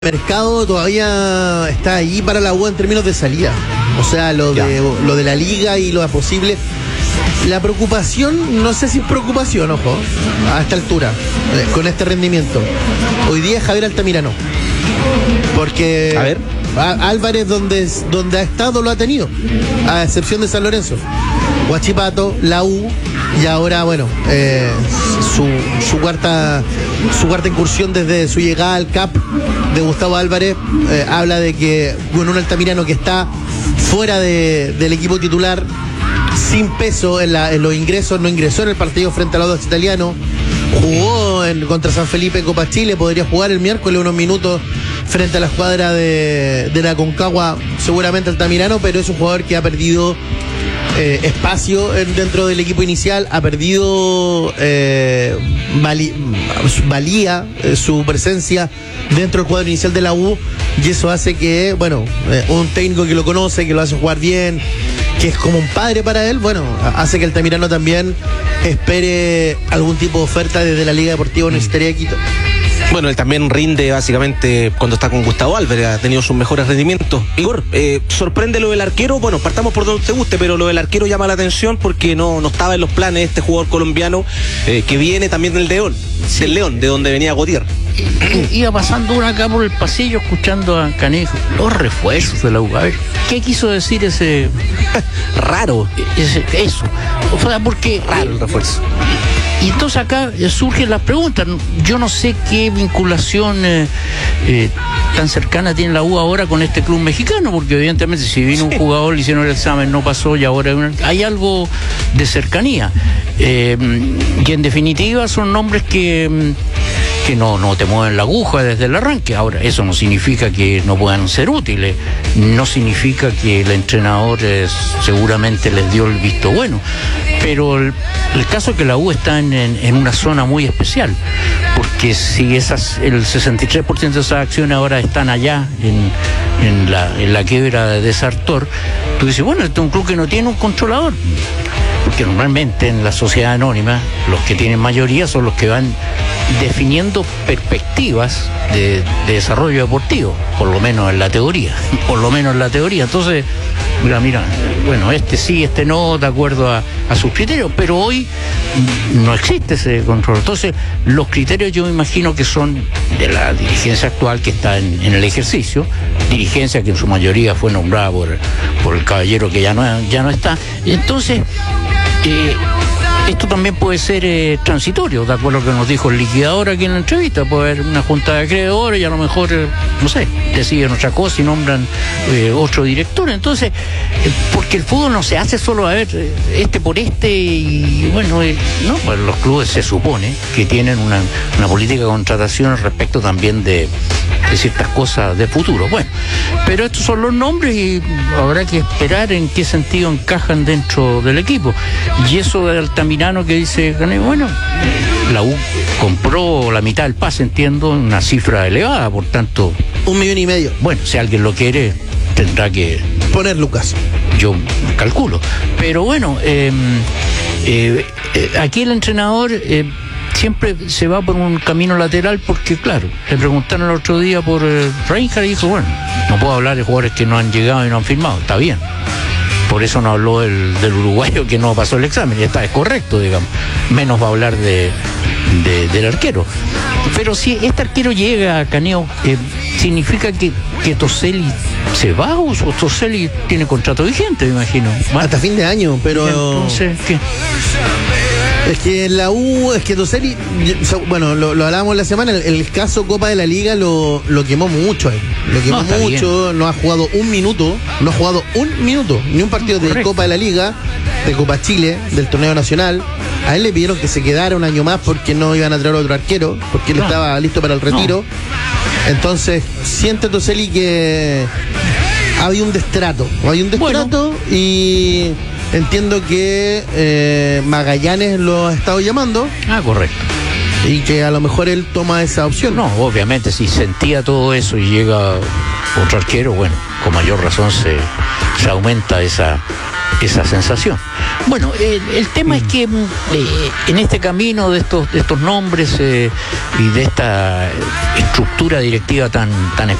Mercado todavía está ahí para la U en términos de salida. O sea, lo de la liga y lo posible. La preocupación, no sé si es preocupación, ojo, a esta altura, con este rendimiento. Hoy día es Javier Altamirano. Porque a ver. Álvarez donde ha estado lo ha tenido, a excepción de San Lorenzo. Huachipato, la U y ahora, bueno, su cuarta incursión desde su llegada al CAP de Gustavo Álvarez, habla de que con un Altamirano que está fuera del equipo titular, sin peso en los ingresos, no ingresó en el partido frente al Audax Italiano, jugó contra San Felipe en Copa Chile, podría jugar el miércoles unos minutos frente a la escuadra de la Concagua, seguramente Altamirano, pero es un jugador que ha perdido espacio dentro del equipo inicial, ha perdido valía, su presencia dentro del cuadro inicial de la U, y eso hace que, bueno, un técnico que lo conoce, que lo hace jugar bien, que es como un padre para él, bueno, hace que Altamirano también espere algún tipo de oferta desde la Liga Deportiva Universitaria de Quito. Bueno, él también rinde básicamente cuando está con Gustavo Álvarez, ha tenido sus mejores rendimientos. Igor, sorprende lo del arquero, bueno, partamos por donde te guste, pero lo del arquero llama la atención porque no estaba en los planes este jugador colombiano que viene también del León, sí, del León, de donde venía Gautier. Iba pasando uno acá por el pasillo escuchando a Canejo, los refuerzos de la U. A ver, ¿qué quiso decir ese raro? Eso, o sea, porque raro el refuerzo. Y entonces acá surgen las preguntas. Yo no sé qué vinculación tan cercana tiene la U ahora con este club mexicano, porque evidentemente si vino un jugador, le hicieron el examen, no pasó, y ahora hay algo de cercanía. Y en definitiva son nombres que no te mueven la aguja desde el arranque. Ahora, eso no significa que no puedan ser útiles, no significa que el entrenador seguramente les dio el visto bueno, pero el caso es que la U está en una zona muy especial, porque si el 63% de esas acciones ahora están allá en la quiebra de Sartor, tú dices, bueno, este es un club que no tiene un controlador, porque normalmente en la sociedad anónima los que tienen mayoría son los que van definiendo perspectivas de desarrollo deportivo, por lo menos en la teoría. Entonces, mira, bueno, este sí, este no, de acuerdo a sus criterios, pero hoy no existe ese control. Entonces, los criterios yo me imagino que son de la dirigencia actual que está en el ejercicio, dirigencia que en su mayoría fue nombrada por el caballero que ya no está. Entonces, esto también puede ser transitorio, de acuerdo a lo que nos dijo el liquidador aquí en la entrevista. Puede haber una junta de acreedores y a lo mejor, no sé, deciden otra cosa y nombran otro director. Entonces, porque el fútbol no se hace solo a ver por y bueno, no, pues los clubes se supone que tienen una política de contratación respecto también de ciertas cosas de futuro. Bueno, pero estos son los nombres y habrá que esperar en qué sentido encajan dentro del equipo. Y eso de Altamirano que dice, bueno, la U compró la mitad del pase, entiendo, una cifra elevada, por tanto... 1,5 millones. Bueno, si alguien lo quiere, tendrá que... poner Lucas. Yo calculo. Pero bueno, aquí el entrenador... siempre se va por un camino lateral porque, claro, le preguntaron el otro día por Reinhardt y dijo, bueno, no puedo hablar de jugadores que no han llegado y no han firmado, está bien. Por eso no habló del uruguayo que no pasó el examen, y es correcto, digamos. Menos va a hablar del arquero. Pero si este arquero llega a Caneo, ¿significa que Toselli se va o Toselli tiene contrato vigente, me imagino? ¿Vale? Hasta fin de año, pero... Entonces, ¿qué? Es que la U, es que Toselli, bueno, lo hablábamos la semana, el caso Copa de la Liga lo quemó mucho ahí. Lo quemó mucho, bien. No ha jugado un minuto, ni un partido de Copa de la Liga, de Copa Chile, del torneo nacional. A él le pidieron que se quedara un año más porque no iban a traer otro arquero, porque él estaba listo para el retiro. Entonces, siente Toselli que había un destrato, bueno. Y... entiendo que Magallanes lo ha estado llamando. Correcto. Y que a lo mejor él toma esa opción. No, obviamente, si sentía todo eso y llega otro arquero, bueno, con mayor razón se aumenta esa esa sensación. Bueno, el tema es que en este camino de estos nombres y de esta estructura directiva tan